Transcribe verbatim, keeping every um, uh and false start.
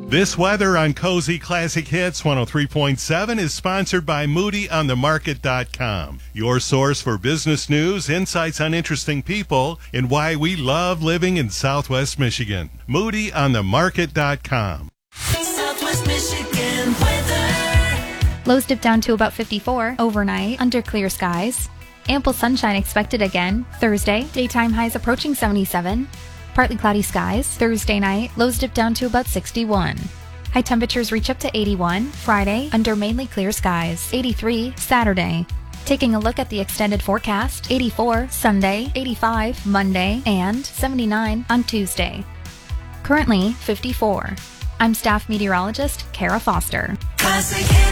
This weather on Cozy Classic Hits one oh three point seven is sponsored by Moody on the Market dot com, your source for business news, insights on interesting people, and why we love living in Southwest Michigan. Moody on the Market dot com. Southwest Michigan weather. Lows dip down to about fifty-four overnight under clear skies. Ample sunshine expected again Thursday. Daytime highs approaching seventy-seven. Partly cloudy skies. Thursday night, lows dip down to about sixty-one. High temperatures reach up to eighty-one. Friday, under mainly clear skies. eighty-three Saturday. Taking a look at the extended forecast, eighty-four Sunday, eighty-five Monday, and seventy-nine on Tuesday. Currently, fifty-four. I'm staff meteorologist Kara Foster. Classic